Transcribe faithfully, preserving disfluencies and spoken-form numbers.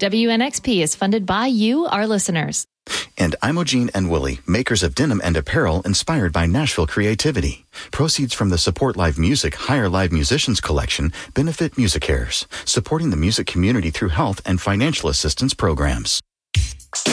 W N X P is funded by you, our listeners. And Imogene and Willie, makers of denim and apparel inspired by Nashville creativity. Proceeds from the Support Live Music Hire Live Musicians collection benefit MusiCares, supporting the music community through health and financial assistance programs.